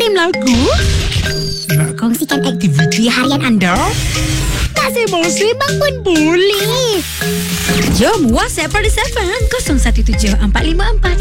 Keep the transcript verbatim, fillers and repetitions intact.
Stream lagu, berkongsikan aktiviti harian anda, kasih muslim pun boleh. Jom WhatsApp Parti F M kosong satu tujuh empat lima empat